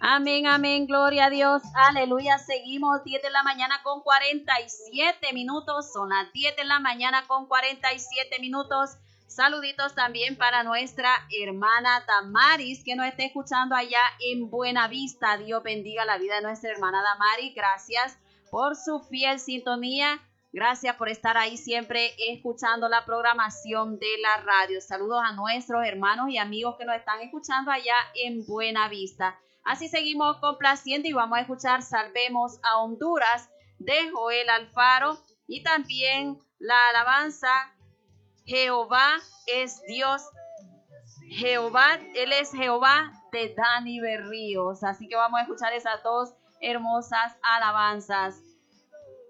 Amén, amén, gloria a Dios, aleluya. Seguimos 10 de la mañana con 47 minutos, son las 10 de la mañana con 47 minutos. Saluditos también para nuestra hermana Damaris, que nos está escuchando allá en Buenavista. Dios bendiga la vida de nuestra hermana Damaris. Gracias por su fiel sintonía. Gracias por estar ahí siempre escuchando la programación de la radio. Saludos a nuestros hermanos y amigos que nos están escuchando allá en Buenavista. Así seguimos complaciendo y vamos a escuchar Salvemos a Honduras de Joel Alfaro y también la alabanza Jehová es Dios. Él es Jehová de Dani Berríos. Así que vamos a escuchar esas dos hermosas alabanzas.